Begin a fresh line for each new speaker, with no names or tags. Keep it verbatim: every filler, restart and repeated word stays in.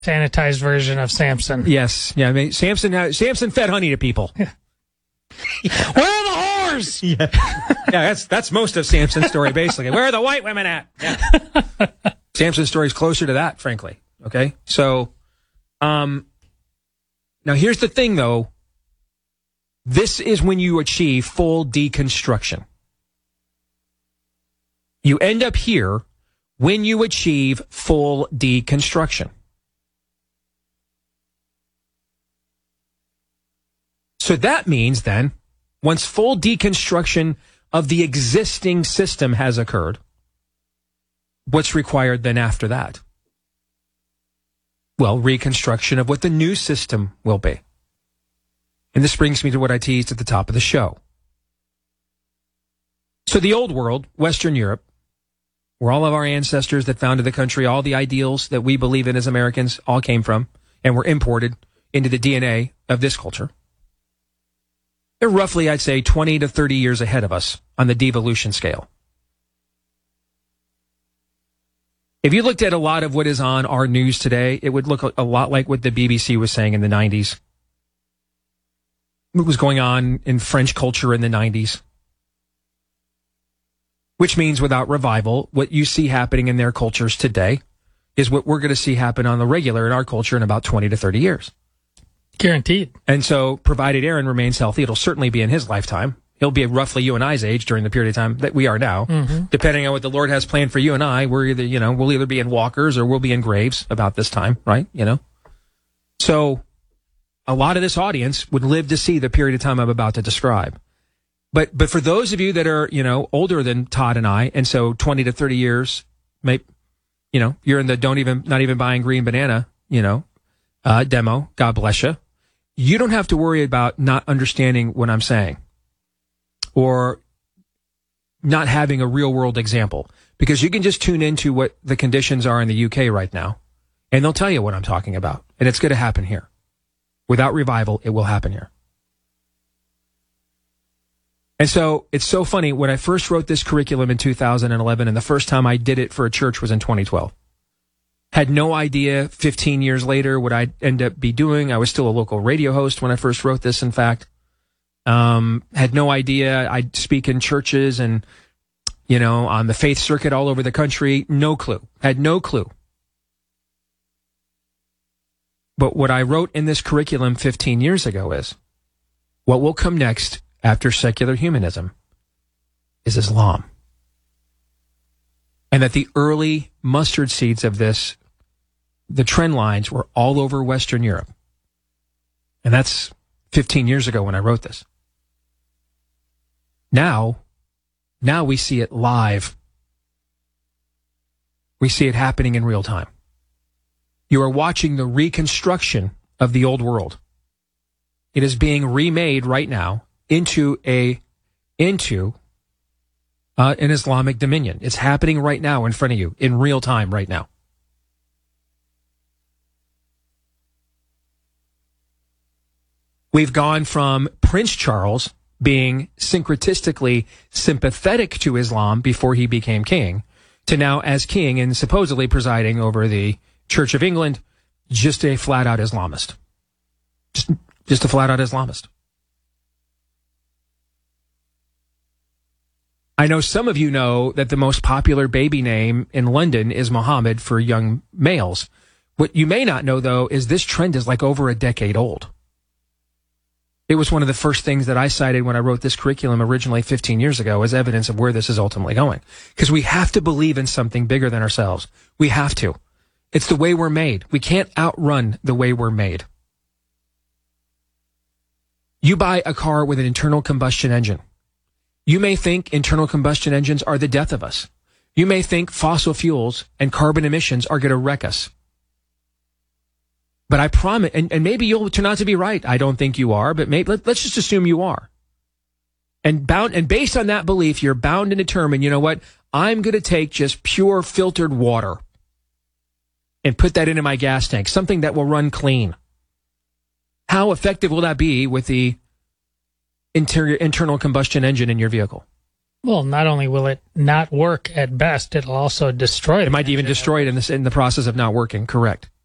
sanitized version of Samson.
Yes. Yeah. I mean, Samson, uh, Samson fed honey to people.
Yeah. Where are the whores?
Yeah. Yeah. That's, that's most of Samson's story, basically. Where are the white women at? Yeah. Samson's story is closer to that, frankly. Okay. So, um, now here's the thing though. This is when you achieve full deconstruction. You end up here when you achieve full deconstruction. So that means then, once full deconstruction of the existing system has occurred, what's required then after that? Well, reconstruction of what the new system will be. And this brings me to what I teased at the top of the show. So the old world, Western Europe, where all of our ancestors that founded the country, all the ideals that we believe in as Americans all came from and were imported into the D N A of this culture. They're roughly, I'd say, twenty to thirty years ahead of us on the devolution scale. If you looked at a lot of what is on our news today, it would look a lot like what the B B C was saying in the nineties. What was going on in French culture in the nineties. Which means without revival, what you see happening in their cultures today is what we're going to see happen on the regular in our culture in about twenty to thirty years.
Guaranteed.
And so, provided Aaron remains healthy, it'll certainly be in his lifetime. He'll be roughly you and I's age during the period of time that we are now. Mm-hmm. Depending on what the Lord has planned for you and I, we're either, you know, we'll either be in walkers or we'll be in graves about this time, right? You know? So, a lot of this audience would live to see the period of time I'm about to describe. But, but for those of you that are, you know, older than Todd and I, and so twenty to thirty years, maybe, you know, you're in the don't even, not even buying green banana, you know, uh, demo. God bless you. You don't have to worry about not understanding what I'm saying or not having a real world example, because you can just tune into what the conditions are in the U K right now and they'll tell you what I'm talking about. And it's going to happen here. Without revival, it will happen here. And so it's so funny. When I first wrote this curriculum in two thousand eleven, and the first time I did it for a church was in twenty twelve. Had no idea fifteen years later what I'd end up be doing. I was still a local radio host when I first wrote this, in fact. Um, had no idea I'd speak in churches and, you know, on the faith circuit all over the country. No clue. Had no clue. But what I wrote in this curriculum fifteen years ago is, what will come next after secular humanism is Islam. And that the early mustard seeds of this, the trend lines, were all over Western Europe. And that's fifteen years ago when I wrote this. Now, now we see it live. We see it happening in real time. You are watching the reconstruction of the old world. It is being remade right now into a, into uh, an Islamic dominion. It's happening right now in front of you, in real time right now. We've gone from Prince Charles being syncretistically sympathetic to Islam before he became king, to now as king and supposedly presiding over the Church of England, just a flat-out Islamist. Just, just a flat-out Islamist. I know some of you know that the most popular baby name in London is Muhammad for young males. What you may not know, though, is this trend is like over a decade old. It was one of the first things that I cited when I wrote this curriculum originally fifteen years ago as evidence of where this is ultimately going. Because we have to believe in something bigger than ourselves. We have to. It's the way we're made. We can't outrun the way we're made. You buy a car with an internal combustion engine. You may think internal combustion engines are the death of us. You may think fossil fuels and carbon emissions are going to wreck us. But I promise, and, and maybe you'll turn out to be right. I don't think you are, but maybe, let, let's just assume you are. And bound, and based on that belief, you're bound and determined, you know what? I'm going to take just pure filtered water and put that into my gas tank, something that will run clean. How effective will that be with the interior internal combustion engine in your vehicle?
Well, not only will it not work at best, it'll also destroy it.
It might even destroy it in, this, in the process of not working, correct.